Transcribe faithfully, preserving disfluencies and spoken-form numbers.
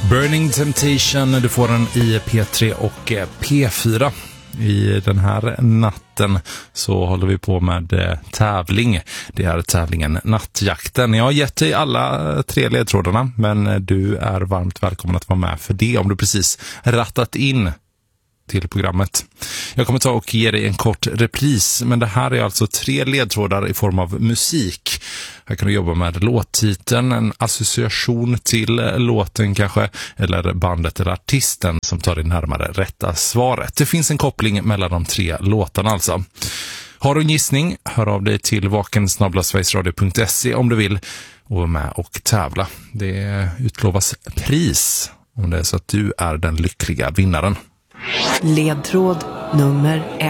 Burning Temptation, du får den i P tre och P fyra. I den här natten så håller vi på med tävling. Det är tävlingen Nattjakten. Jag har gett dig alla tre ledtrådarna, men du är varmt välkommen att vara med för det om du precis rattat in till programmet. Jag kommer ta och ge dig en kort repris, men det här är alltså tre ledtrådar i form av musik. Här kan du jobba med låttiteln, en association till låten kanske, eller bandet eller artisten som tar dig närmare rätta svaret. Det finns en koppling mellan de tre låtarna alltså. Har du en gissning, hör av dig till vaken snabel-a sverigesradio punkt se om du vill och vara med och tävla. Det utlovas pris om det är så att du är den lyckliga vinnaren. Ledtråd nummer ett.